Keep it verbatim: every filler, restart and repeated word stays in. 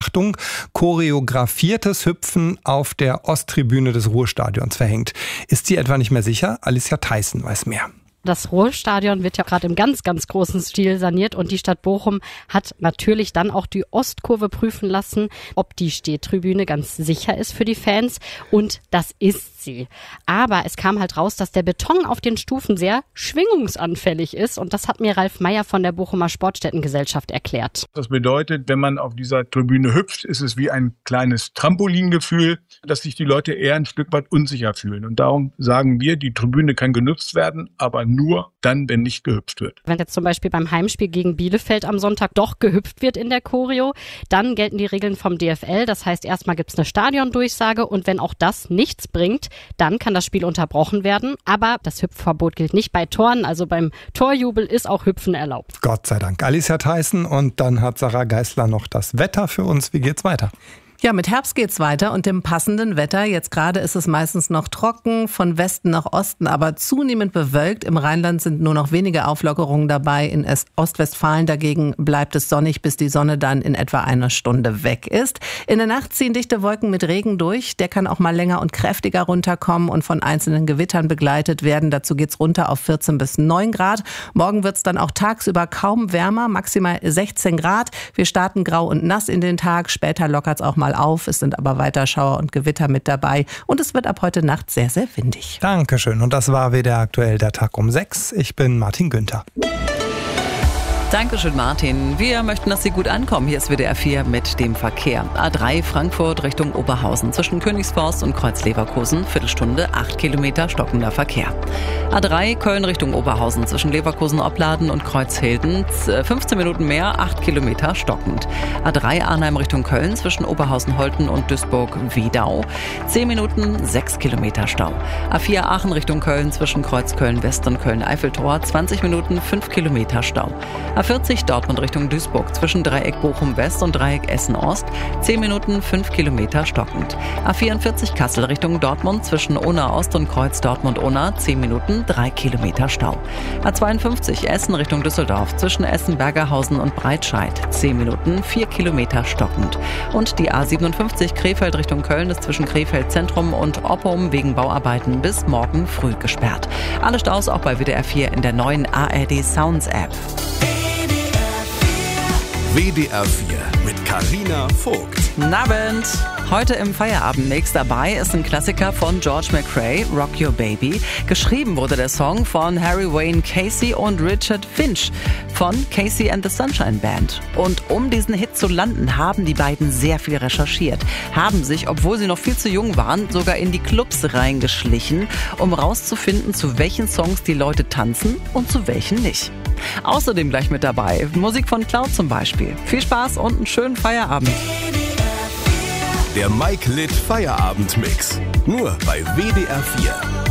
Achtung, choreografiertes Hüpfen auf der Osttribüne des Ruhrstadions verhängt. Ist sie etwa nicht mehr sicher? Alicia Theissen weiß mehr. Das Ruhrstadion wird ja gerade im ganz, ganz großen Stil saniert und die Stadt Bochum hat natürlich dann auch die Ostkurve prüfen lassen, ob die Stehtribüne ganz sicher ist für die Fans, und das ist sie. Aber es kam halt raus, dass der Beton auf den Stufen sehr schwingungsanfällig ist, und das hat mir Ralf Meyer von der Bochumer Sportstättengesellschaft erklärt. Das bedeutet, wenn man auf dieser Tribüne hüpft, ist es wie ein kleines Trampolingefühl, dass sich die Leute eher ein Stück weit unsicher fühlen. Und darum sagen wir, die Tribüne kann genutzt werden, aber nur dann, wenn nicht gehüpft wird. Wenn jetzt zum Beispiel beim Heimspiel gegen Bielefeld am Sonntag doch gehüpft wird in der Choreo, dann gelten die Regeln vom D F L. Das heißt, erstmal gibt es eine Stadiondurchsage, und wenn auch das nichts bringt, dann kann das Spiel unterbrochen werden. Aber das Hüpfverbot gilt nicht bei Toren, also beim Torjubel ist auch Hüpfen erlaubt. Gott sei Dank. Alicia Theissen, und dann hat Sarah Geisler noch das Wetter für uns. Wie geht's weiter? Ja, mit Herbst geht's weiter und dem passenden Wetter. Jetzt gerade ist es meistens noch trocken, von Westen nach Osten, aber zunehmend bewölkt. Im Rheinland sind nur noch wenige Auflockerungen dabei. In Ostwestfalen dagegen bleibt es sonnig, bis die Sonne dann in etwa einer Stunde weg ist. In der Nacht ziehen dichte Wolken mit Regen durch. Der kann auch mal länger und kräftiger runterkommen und von einzelnen Gewittern begleitet werden. Dazu geht's runter auf vierzehn bis neun Grad. Morgen wird's dann auch tagsüber kaum wärmer, maximal sechzehn Grad. Wir starten grau und nass in den Tag. Später lockert's auch mal auf. Es sind aber weiter Schauer und Gewitter mit dabei. Und es wird ab heute Nacht sehr, sehr windig. Dankeschön. Und das war W D R aktuell, der Tag um sechs. Ich bin Martin Günther. Dankeschön, Martin. Wir möchten, dass Sie gut ankommen. Hier ist W D R vier mit dem Verkehr. A drei Frankfurt Richtung Oberhausen zwischen Königsforst und Kreuz-Leverkusen. Viertelstunde, acht Kilometer stockender Verkehr. A drei Köln Richtung Oberhausen zwischen Leverkusen-Opladen und Kreuzhilden. fünfzehn Minuten mehr, acht Kilometer stockend. A drei Arnheim Richtung Köln zwischen Oberhausen-Holten und Duisburg-Wiedau. zehn Minuten, sechs Kilometer Stau. A vier Aachen Richtung Köln zwischen Kreuz-Köln-West und Köln-Eiffeltor. zwanzig Minuten, fünf Kilometer Stau. A vierzig Dortmund Richtung Duisburg zwischen Dreieck Bochum West und Dreieck Essen Ost. zehn Minuten, fünf Kilometer stockend. A vierundvierzig Kassel Richtung Dortmund zwischen Unna Ost und Kreuz Dortmund-Unna. zehn Minuten, drei Kilometer Stau. A zweiundfünfzig Essen Richtung Düsseldorf zwischen Essen-Bergerhausen und Breitscheid. zehn Minuten, vier Kilometer stockend. Und die A siebenundfünfzig Krefeld Richtung Köln ist zwischen Krefeld Zentrum und Oppum wegen Bauarbeiten bis morgen früh gesperrt. Alle Staus auch bei W D R vier in der neuen A R D Sounds App. W D R vier mit Carina Vogt. Guten Abend. Heute im Feierabendmix dabei ist ein Klassiker von George McRae, Rock Your Baby. Geschrieben wurde der Song von Harry Wayne Casey und Richard Finch von Casey and the Sunshine Band. Und um diesen Hit zu landen, haben die beiden sehr viel recherchiert. Haben sich, obwohl sie noch viel zu jung waren, sogar in die Clubs reingeschlichen, um rauszufinden, zu welchen Songs die Leute tanzen und zu welchen nicht. Außerdem gleich mit dabei Musik von Cloud zum Beispiel. Viel Spaß und einen schönen Feierabend. Der Mike Litt Feierabendmix. Nur bei W D R vier.